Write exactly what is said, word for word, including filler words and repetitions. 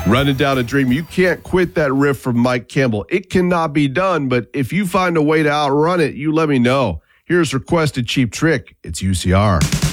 Running down a dream. You can't quit that riff from Mike Campbell. It cannot be done, but if you find a way to outrun it, you let me know. Here's Requested Cheap Trick. It's U C R.